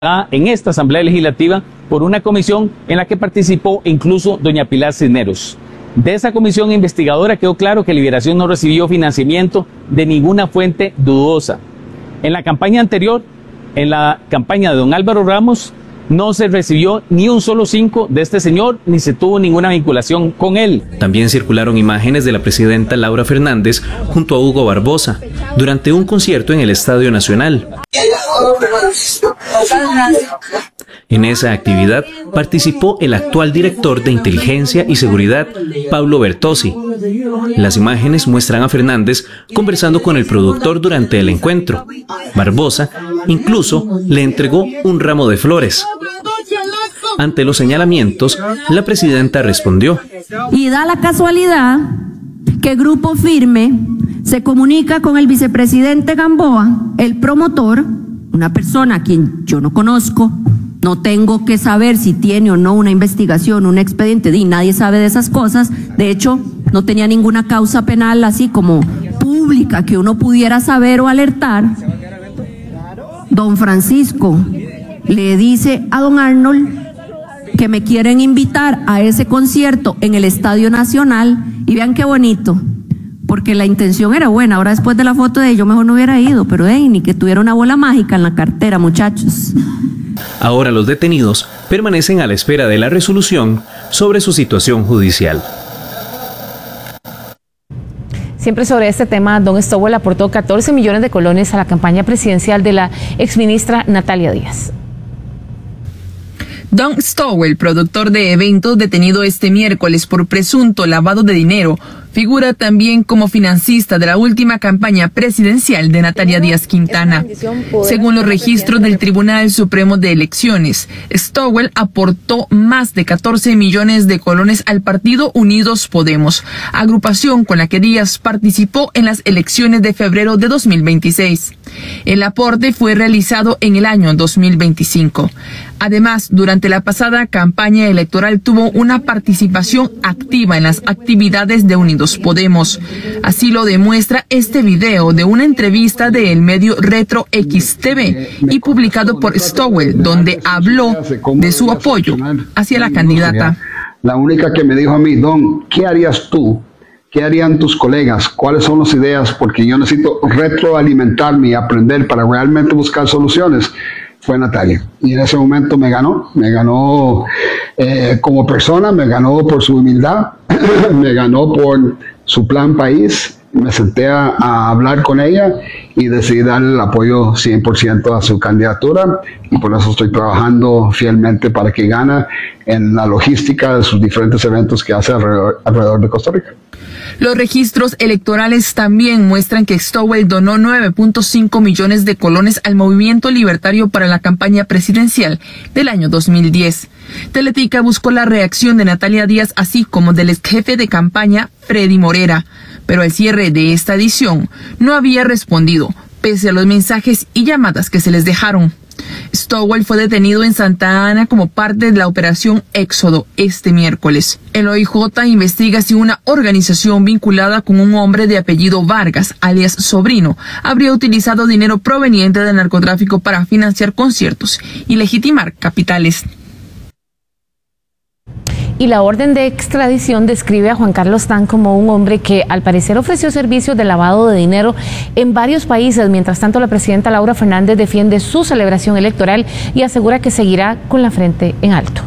en esta Asamblea Legislativa por una comisión en la que participó incluso doña Pilar Cisneros. De esa comisión investigadora quedó claro que Liberación no recibió financiamiento de ninguna fuente dudosa. En la campaña anterior, en la campaña de don Álvaro Ramos, no se recibió ni un solo 5 de este señor, ni se tuvo ninguna vinculación con él. También circularon imágenes de la presidenta Laura Fernández junto a Hugo Barbosa durante un concierto en el Estadio Nacional. En esa actividad participó el actual director de Inteligencia y Seguridad, Pablo Bertozzi. Las imágenes muestran a Fernández conversando con el productor durante el encuentro. Barbosa incluso le entregó un ramo de flores. Ante los señalamientos, la presidenta respondió: y da la casualidad que Grupo Firme se comunica con el vicepresidente Gamboa, el promotor, una persona a quien yo no conozco, no tengo que saber si tiene o no una investigación, un expediente, y nadie sabe de esas cosas. De hecho, no tenía ninguna causa penal así como pública que uno pudiera saber o alertar. Don Francisco le dice a don Arnold que me quieren invitar a ese concierto en el Estadio Nacional, y vean qué bonito, porque la intención era buena. Ahora, después de la foto de yo mejor no hubiera ido, pero ni que tuviera una bola mágica en la cartera, muchachos. Ahora los detenidos permanecen a la espera de la resolución sobre su situación judicial. Siempre sobre este tema, don Stowell aportó 14 millones de colones a la campaña presidencial de la exministra Natalia Díaz. Don Stowell, productor de eventos detenido este miércoles por presunto lavado de dinero, figura también como financista de la última campaña presidencial de Natalia Díaz Quintana. Según los registros del Tribunal Supremo de Elecciones, Stowell aportó más de 14 millones de colones al partido Unidos Podemos, agrupación con la que Díaz participó en las elecciones de febrero de 2026. El aporte fue realizado en el año 2025. Además, durante la pasada campaña electoral tuvo una participación activa en las actividades de Unidos Podemos. Así lo demuestra este video de una entrevista del medio Retro XTV y publicado por Stowell, donde habló de su apoyo hacia la candidata. La única que me dijo a mí: Don, ¿qué harías tú? ¿Qué harían tus colegas? ¿Cuáles son las ideas? Porque yo necesito retroalimentarme y aprender para realmente buscar soluciones. Fue Natalia. Y en ese momento me ganó como persona, me ganó por su humildad, me ganó por su plan país. Me senté a hablar con ella y decidí darle el apoyo 100% a su candidatura, y por eso estoy trabajando fielmente para que gane en la logística de sus diferentes eventos que hace alrededor de Costa Rica. Los registros electorales también muestran que Stowell donó 9.5 millones de colones al Movimiento Libertario para la campaña presidencial del año 2010. Teletica buscó la reacción de Natalia Díaz, así como del ex jefe de campaña, Freddy Morera, pero al cierre de esta edición no había respondido, pese a los mensajes y llamadas que se les dejaron. Stowell fue detenido en Santa Ana como parte de la operación Éxodo este miércoles. El OIJ investiga si una organización vinculada con un hombre de apellido Vargas, alias Sobrino, habría utilizado dinero proveniente del narcotráfico para financiar conciertos y legitimar capitales. Y la orden de extradición describe a Juan Carlos Tan como un hombre que al parecer ofreció servicios de lavado de dinero en varios países. Mientras tanto, la presidenta Laura Fernández defiende su celebración electoral y asegura que seguirá con la frente en alto.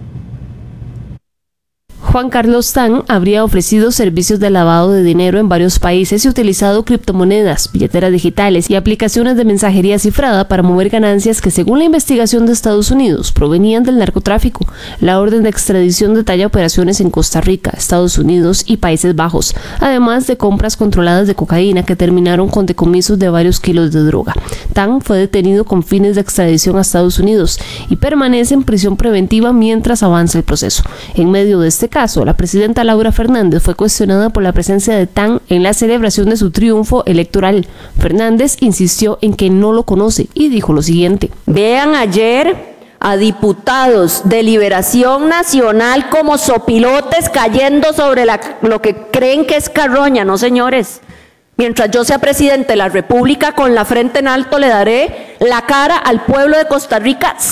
Juan Carlos Tan habría ofrecido servicios de lavado de dinero en varios países y utilizado criptomonedas, billeteras digitales y aplicaciones de mensajería cifrada para mover ganancias que, según la investigación de Estados Unidos, provenían del narcotráfico. La orden de extradición detalla operaciones en Costa Rica, Estados Unidos y Países Bajos, además de compras controladas de cocaína que terminaron con decomisos de varios kilos de droga. Tan fue detenido con fines de extradición a Estados Unidos y permanece en prisión preventiva mientras avanza el proceso. En medio de este caso, la presidenta Laura Fernández fue cuestionada por la presencia de Tan en la celebración de su triunfo electoral. Fernández insistió en que no lo conoce y dijo lo siguiente: Vean ayer a diputados de Liberación Nacional como sopilotes cayendo sobre lo que creen que es carroña. No, señores. Mientras yo sea presidente de la República, con la frente en alto le daré la cara al pueblo de Costa Rica